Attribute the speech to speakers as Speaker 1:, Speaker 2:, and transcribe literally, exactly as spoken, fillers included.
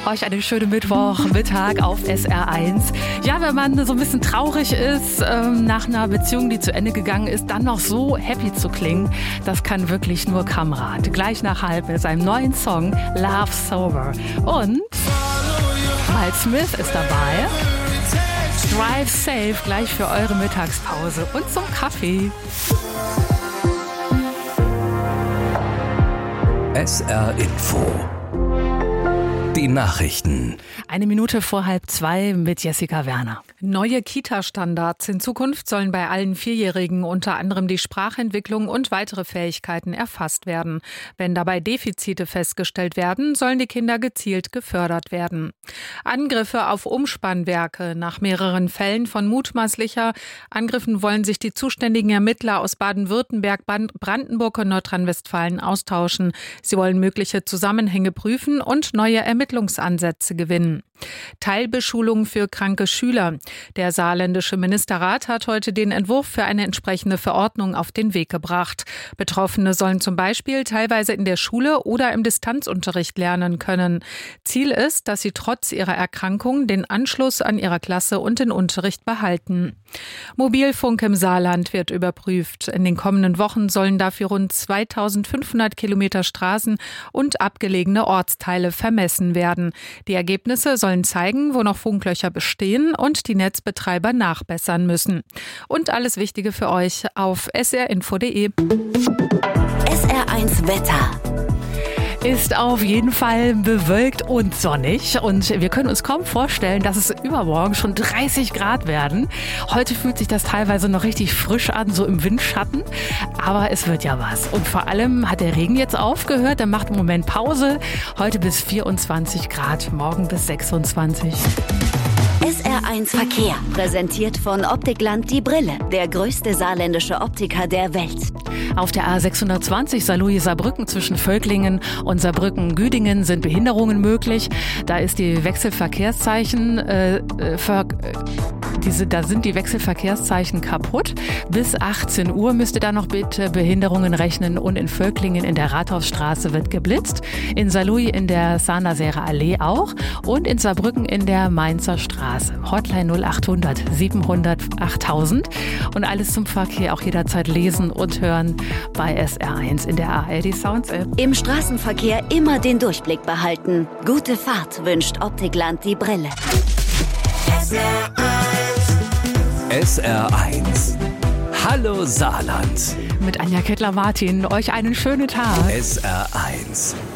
Speaker 1: Euch einen schönen Mittwochmittag auf S R eins. Ja, wenn man so ein bisschen traurig ist ähm, nach einer Beziehung, die zu Ende gegangen ist, dann noch so happy zu klingen, das kann wirklich nur Kamrat. Gleich nach halb mit seinem neuen Song Love Sober. Und Miles Smith ist dabei. Drive Safe gleich für eure Mittagspause und zum Kaffee.
Speaker 2: S R Info. Die Nachrichten.
Speaker 1: Eine Minute vor halb zwei mit Jessica Werner.
Speaker 3: Neue Kita-Standards. In Zukunft sollen bei allen Vierjährigen unter anderem die Sprachentwicklung und weitere Fähigkeiten erfasst werden. Wenn dabei Defizite festgestellt werden, sollen die Kinder gezielt gefördert werden. Angriffe auf Umspannwerke. Nach mehreren Fällen von mutmaßlicher Angriffen wollen sich die zuständigen Ermittler aus Baden-Württemberg, Brandenburg und Nordrhein-Westfalen austauschen. Sie wollen mögliche Zusammenhänge prüfen und neue Ermittlungsansätze gewinnen. Teilbeschulung für kranke Schüler. Der saarländische Ministerrat hat heute den Entwurf für eine entsprechende Verordnung auf den Weg gebracht. Betroffene sollen zum Beispiel teilweise in der Schule oder im Distanzunterricht lernen können. Ziel ist, dass sie trotz ihrer Erkrankung den Anschluss an ihre Klasse und den Unterricht behalten. Mobilfunk im Saarland wird überprüft. In den kommenden Wochen sollen dafür rund zweitausendfünfhundert Kilometer Straßen und abgelegene Ortsteile vermessen werden. Die Ergebnisse sollen zeigen, wo noch Funklöcher bestehen und die Netzbetreiber nachbessern müssen. Und alles Wichtige für euch auf s r info punkt d e.
Speaker 4: S R eins Wetter.
Speaker 1: Ist auf jeden Fall bewölkt und sonnig und wir können uns kaum vorstellen, dass es übermorgen schon dreißig Grad werden. Heute fühlt sich das teilweise noch richtig frisch an, so im Windschatten, aber es wird ja was. Und vor allem hat der Regen jetzt aufgehört, der macht im Moment Pause. Heute bis vierundzwanzig Grad, morgen bis sechsundzwanzig.
Speaker 4: S R eins Verkehr, präsentiert von Optikland die Brille, der größte saarländische Optiker der Welt.
Speaker 1: Auf der A sechshundertzwanzig Saarlouis-Saarbrücken zwischen Völklingen und Saarbrücken-Güdingen sind Behinderungen möglich. Da ist die Wechselverkehrszeichen, äh, ver, diese, da sind die Wechselverkehrszeichen kaputt. Bis achtzehn Uhr müsst ihr da noch bitte Behinderungen rechnen und in Völklingen in der Rathausstraße wird geblitzt. In Saarlouis in der Saarnaserer Allee auch und in Saarbrücken in der Mainzer Straße. Hotline null achthundert siebenhundert achttausend und alles zum Verkehr auch jederzeit lesen und hören bei S R eins in der A R D Sounds App.
Speaker 4: Im Straßenverkehr immer den Durchblick behalten. Gute Fahrt wünscht Optikland die Brille.
Speaker 2: S R eins. S R eins. Hallo Saarland.
Speaker 1: Mit Anja Kettler-Martin. Euch einen schönen Tag.
Speaker 2: S R eins.